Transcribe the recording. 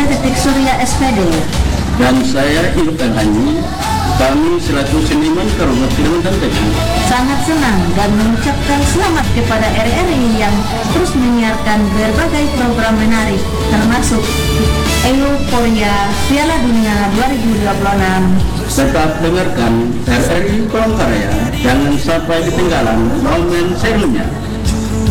Saya Titik Surya SPD. Dan saya Irfan Hani. Kami selaku seniman Karumat Film dan Teknik Sangat senang dan mengucapkan selamat kepada RRI yang terus menyiarkan berbagai program menarik, termasuk Euforia Piala Dunia 2026. Tetap dengarkan RRI Palangkaraya. Jangan sampai ketinggalan momen serunya.